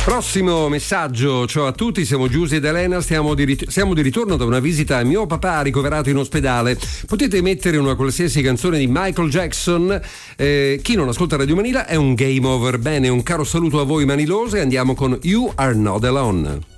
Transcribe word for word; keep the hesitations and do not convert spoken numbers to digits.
Prossimo messaggio, ciao a tutti, siamo Giusy ed Elena, stiamo di, rit- siamo di ritorno da una visita a mio papà ricoverato in ospedale. Potete mettere una qualsiasi canzone di Michael Jackson, eh, chi non ascolta Radio Manila è un game over. Bene, un caro saluto a voi manilose, andiamo con You Are Not Alone.